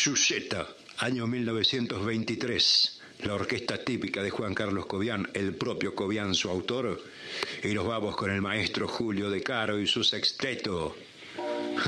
Yuyeta, año 1923. La orquesta típica de Juan Carlos Cobian, el propio Cobian su autor, y los babos con el maestro Julio De Caro y su sexteto.